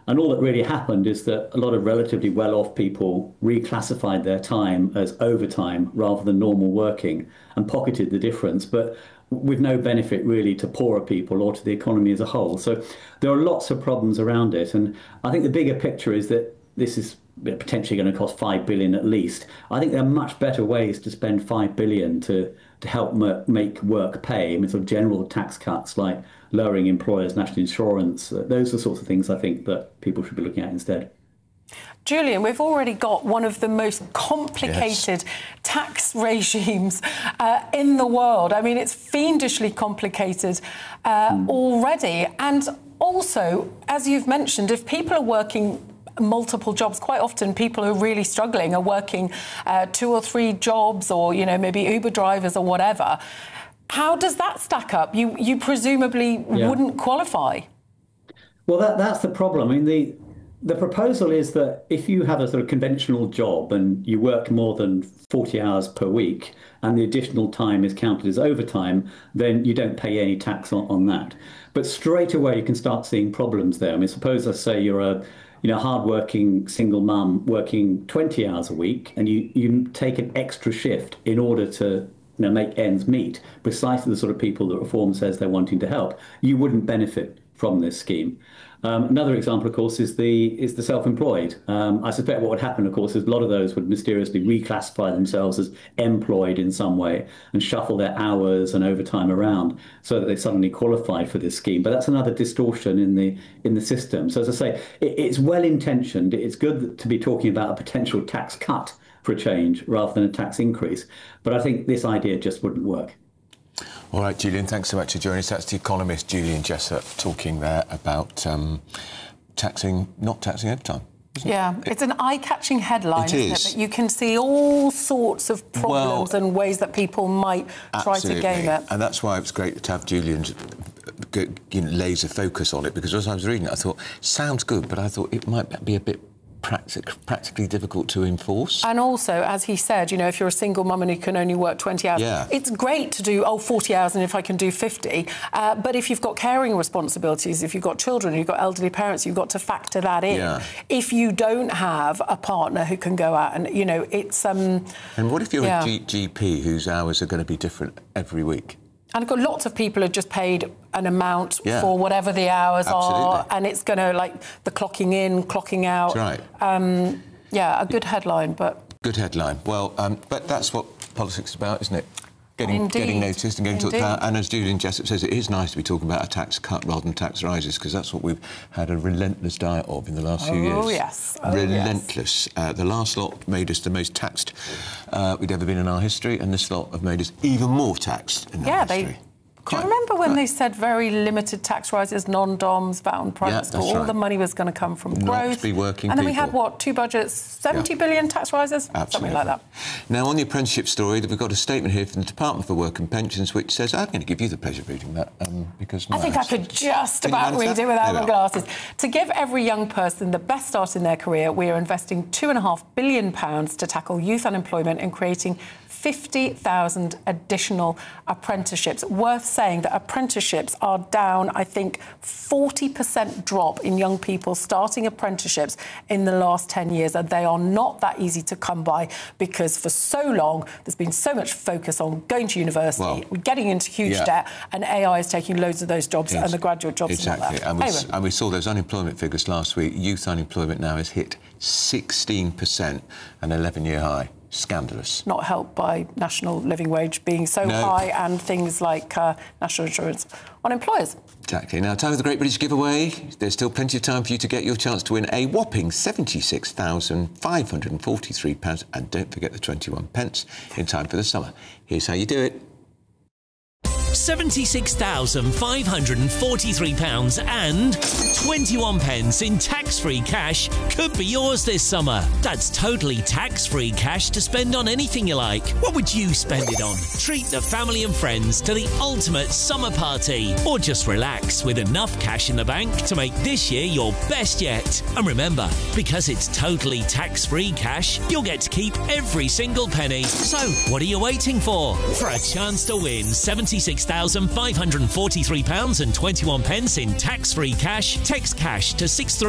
And all that really happened is that a lot of relatively well-off people reclassified their time as overtime rather than normal working and pocketed the difference, but with no benefit really to poorer people or to the economy as a whole. So there are lots of problems around it. And I think the bigger picture is that this is potentially going to cost 5 billion at least. I think there are much better ways to spend 5 billion to help make work pay. I mean, sort of general tax cuts like lowering employers' national insurance. Those are the sorts of things I think that people should be looking at instead. Julian, we've already got one of the most complicated tax regimes in the world. I mean, it's fiendishly complicated already. And also, as you've mentioned, if people are working multiple jobs, quite often people who are really struggling are working 2 or 3 jobs, or, you know, maybe Uber drivers or whatever. How does that stack up? You presumably wouldn't qualify. Well, that's the problem. I mean, the proposal is that if you have a sort of conventional job and you work more than 40 hours per week and the additional time is counted as overtime, then you don't pay any tax on that. But straight away you can start seeing problems there. I mean, suppose I say you're a hard-working single mum working 20 hours a week and you take an extra shift in order to make ends meet, precisely the sort of people that Reform says they're wanting to help. You wouldn't benefit from this scheme. Another example, of course, is the self-employed. I suspect what would happen, of course, is a lot of those would mysteriously reclassify themselves as employed in some way and shuffle their hours and overtime around so that they suddenly qualified for this scheme. But that's another distortion in the system. So as I say, it's well-intentioned. It's good to be talking about a potential tax cut for a change rather than a tax increase. But I think this idea just wouldn't work. All right, Julian, thanks so much for joining us. That's the economist Julian Jessop talking there about not taxing overtime. Yeah, it's an eye-catching headline, isn't it? That you can see all sorts of problems and ways that people might try to game it. And that's why it's great to have Julian's laser focus on it, because as I was reading it, I thought, sounds good, but I thought it might be a bit practically difficult to enforce. And also, as he said, if you're a single mum and you can only work 20 hours, it's great to do 40 hours and if I can do 50, but if you've got caring responsibilities, if you've got children, you've got elderly parents, you've got to factor that in. If you don't have a partner who can go out and, it's... And what if you're a GP whose hours are going to be different every week? And I've got lots of people who've just paid an amount for whatever the hours are, and it's going to, like, the clocking in, clocking out. That's right. A good headline, but... Good headline. Well, but that's what politics is about, isn't it? Getting noticed and getting talked about. And as Julian Jessop says, it is nice to be talking about a tax cut rather than tax rises, because that's what we've had a relentless diet of in the last few years. Oh, yes. Relentless. The last lot made us the most taxed we'd ever been in our history, and this lot have made us even more taxed in our history. Do you remember when they said very limited tax rises, non-DOMs, VAT on private school, all the money was going to come from growth? And then we had, what, 2 budgets, 70 billion tax rises? Absolutely. Something like that. Now, on the apprenticeship story, we've got a statement here from the Department for Work and Pensions which says, I'm going to give you the pleasure of reading that, because... I think I could just about read it without my glasses. To give every young person the best start in their career, we are investing £2.5 billion to tackle youth unemployment and creating 50,000 additional apprenticeships. Worth saying that apprenticeships are down, I think, 40% drop in young people starting apprenticeships in the last 10 years, and they are not that easy to come by because for so long there's been so much focus on going to university, getting into huge debt, and AI is taking loads of those jobs and the graduate jobs. Exactly. And we saw those unemployment figures last week. Youth unemployment now has hit 16%, an 11-year high. Scandalous. Not helped by national living wage being so high and things like national insurance on employers. Exactly. Now, time for the Great British Giveaway. There's still plenty of time for you to get your chance to win a whopping £76,543. And don't forget the 21 pence in time for the summer. Here's how you do it. £76,543 and 21 pence in tax-free cash could be yours this summer. That's totally tax-free cash to spend on anything you like. What would you spend it on? Treat the family and friends to the ultimate summer party, or just relax with enough cash in the bank to make this year your best yet. And remember, because it's totally tax-free cash, you'll get to keep every single penny. So, what are you waiting for? For a chance to win £76,543 and 21 pence in tax-free cash, text cash to 63